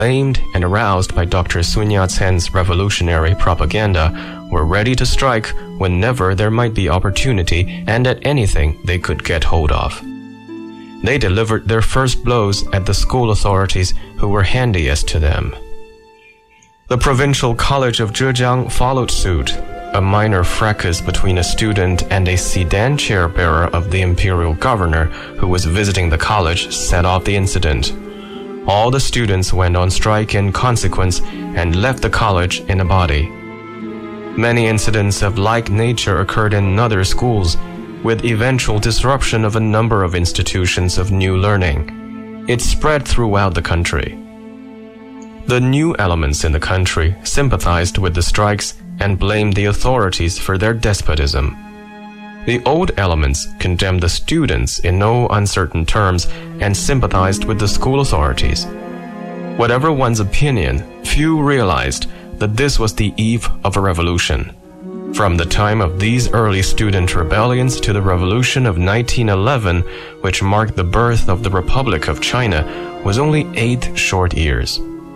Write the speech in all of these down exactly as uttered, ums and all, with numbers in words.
inflamed and aroused by Doctor Sun Yat-sen's revolutionary propaganda, were ready to strike whenever there might be opportunity and at anything they could get hold of. They delivered their first blows at the school authorities who were handiest to them. The Provincial College of Zhejiang followed suit. A minor fracas between a student and a sedan chair bearer of the imperial governor who was visiting the college set off the incident. All the students went on strike in consequence and left the college in a body. Many incidents of like nature occurred in other schools, with eventual disruption of a number of institutions of new learning. It spread throughout the country. The new elements in the country sympathized with the strikes and blamed the authorities for their despotism. The old elements condemned the students in no uncertain terms and sympathized with the school authorities. Whatever one's opinion, few realized that this was the eve of a revolution. From the time of these early student rebellions to the revolution of nineteen eleven, which marked the birth of the Republic of China, was only eight short years.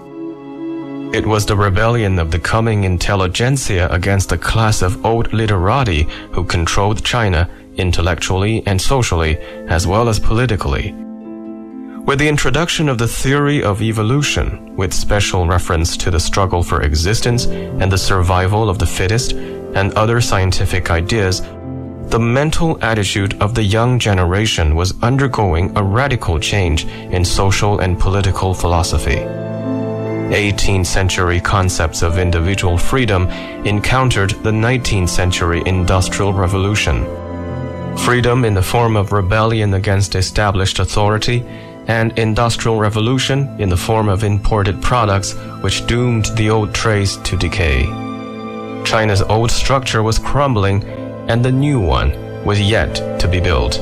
It was the rebellion of the coming intelligentsia against a class of old literati who controlled China intellectually and socially, as well as politically. With the introduction of the theory of evolution, with special reference to the struggle for existence and the survival of the fittest, and other scientific ideas, the mental attitude of the young generation was undergoing a radical change in social and political philosophy. eighteenth century concepts of individual freedom encountered the nineteenth century Industrial Revolution. Freedom in the form of rebellion against established authority, and Industrial Revolution in the form of imported products which doomed the old trades to decay. China's old structure was crumbling, and the new one was yet to be built.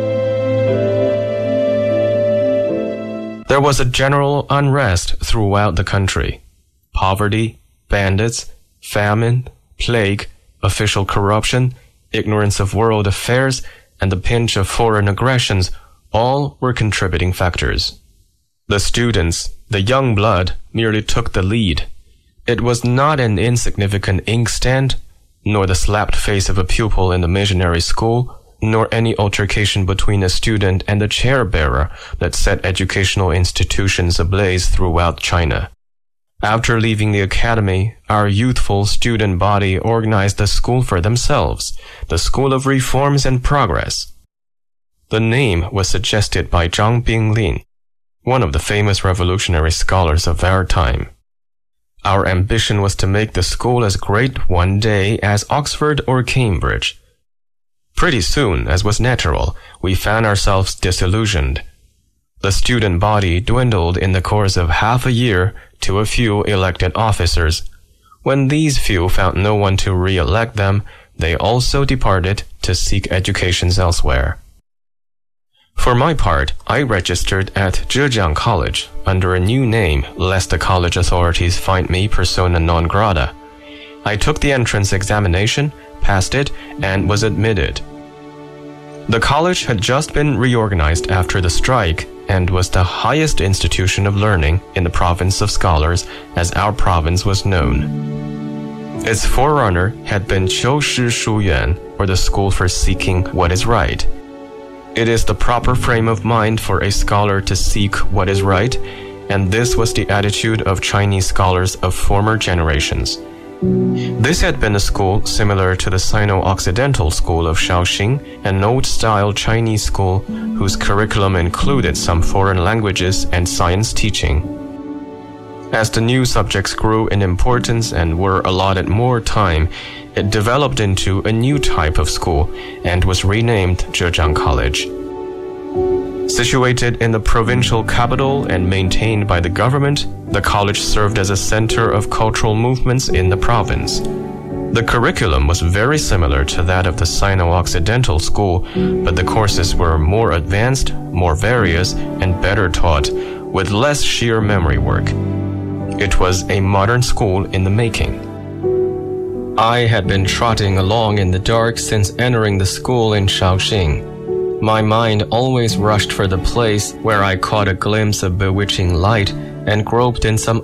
There was a general unrest throughout the country. Poverty, bandits, famine, plague, official corruption, ignorance of world affairs, and the pinch of foreign aggressions all were contributing factors. The students, the young blood, merely took the lead. It was not an insignificant inkstand, nor the slapped face of a pupil in the missionary school, nor any altercation between a student and a chair-bearer that set educational institutions ablaze throughout China. After leaving the academy, our youthful student body organized a school for themselves, the School of Reforms and Progress. The name was suggested by Zhang Binglin, one of the famous revolutionary scholars of our time. Our ambition was to make the school as great one day as Oxford or Cambridge. Pretty soon, as was natural, we found ourselves disillusioned. The student body dwindled in the course of half a year to a few elected officers. When these few found no one to re-elect them, they also departed to seek educations elsewhere. For my part, I registered at Zhejiang College under a new name lest the college authorities find me persona non grata. I took the entrance examination, passed it, and was admitted. The college had just been reorganized after the strike and was the highest institution of learning in the province of scholars, as our province was known. Its forerunner had been Qiu Shi Shu Yuan, or the School for Seeking What is Right. It is the proper frame of mind for a scholar to seek what is right, and this was the attitude of Chinese scholars of former generations. This had been a school similar to the Sino-Occidental School of Shaoxing, an old-style Chinese school whose curriculum included some foreign languages and science teaching. As the new subjects grew in importance and were allotted more time, it developed into a new type of school and was renamed Zhejiang College. Situated in the provincial capital and maintained by the government, the college served as a center of cultural movements in the province. The curriculum was very similar to that of the Sino-Occidental School, but the courses were more advanced, more various, and better taught, with less sheer memory work. It was a modern school in the making. I had been trotting along in the dark since entering the school in Shaoxing. My mind always rushed for the place where I caught a glimpse of bewitching light and groped in some